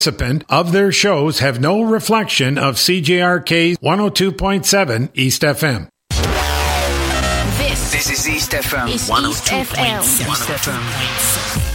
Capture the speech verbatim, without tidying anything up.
participant of their shows have no reflection of C J R K one oh two point seven East F M. This, this is East F M. It's East F M.